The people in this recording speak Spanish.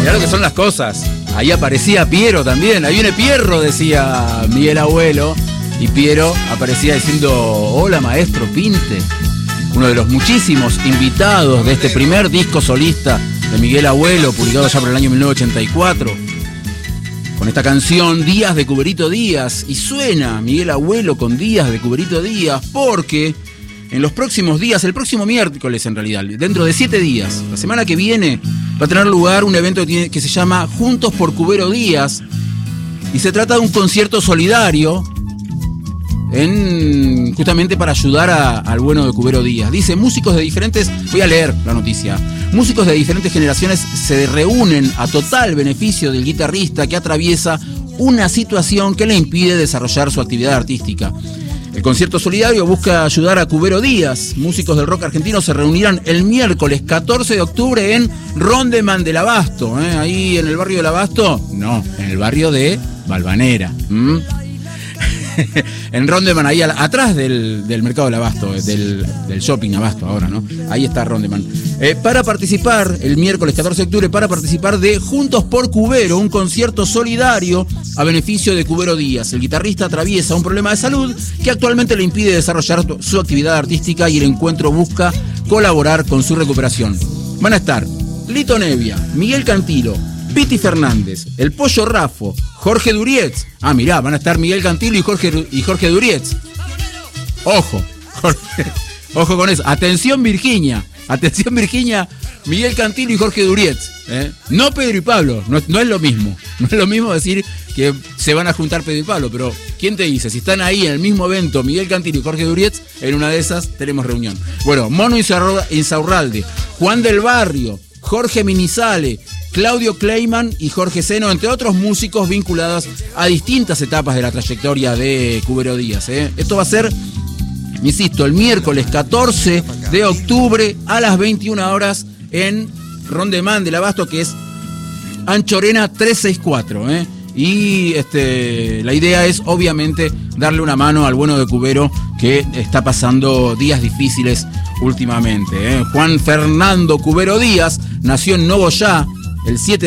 Mirá lo que son las cosas. Ahí aparecía Piero también. Ahí viene Pierro, decía Miguel Abuelo. Y Piero aparecía diciendo: hola maestro, pinte. Uno de los muchísimos invitados de este primer disco solista de Miguel Abuelo, publicado ya por el año 1984. Con esta canción, Días de Cuberito Díaz. Y suena Miguel Abuelo con Días de Cuberito Díaz porque en los próximos días, el próximo miércoles en realidad, dentro de 7 días, la semana que viene, va a tener lugar un evento que se llama Juntos por Cubero Díaz. Y se trata de un concierto solidario justamente para ayudar al bueno de Cubero Díaz. Dice: músicos de diferentes... Voy a leer la noticia. Músicos de diferentes generaciones se reúnen a total beneficio del guitarrista que atraviesa una situación que le impide desarrollar su actividad artística. El concierto solidario busca ayudar a Cubero Díaz. Músicos del rock argentino se reunirán el miércoles 14 de octubre en Rondeman del Abasto. Ahí en el barrio del Abasto, no, en el barrio de Valvanera. En Rondeman, ahí atrás del mercado del Abasto, del shopping Abasto ahora, ¿no? Ahí está Rondeman. Para participar, el miércoles 14 de octubre, para participar de Juntos por Cubero, un concierto solidario a beneficio de Cubero Díaz. El guitarrista atraviesa un problema de salud que actualmente le impide desarrollar su actividad artística y el encuentro busca colaborar con su recuperación. Van a estar Lito Nevia, Miguel Cantilo, Piti Fernández, el Pollo Raffo, Jorge Durietz. Mirá, van a estar Miguel Cantilo y Jorge Durietz. Ojo, Jorge, ojo con eso. Atención Virginia, Miguel Cantilo y Jorge Durietz. No Pedro y Pablo, no es lo mismo. No es lo mismo decir que se van a juntar Pedro y Pablo, pero ¿quién te dice? Si están ahí en el mismo evento Miguel Cantilo y Jorge Durietz, en una de esas tenemos reunión. Bueno, Mono Insaurralde, Juan del Barrio, Jorge Minizale, Claudio Kleiman y Jorge Seno, entre otros músicos vinculados a distintas etapas de la trayectoria de Cubero Díaz. Esto va a ser, insisto, el miércoles 14 de octubre a las 21 horas en Rondeman del Abasto, que es Anchorena 364. Y la idea es, obviamente, darle una mano al bueno de Cubero, que está pasando días difíciles últimamente. Juan Fernando Cubero Díaz nació en Nogoyá el 7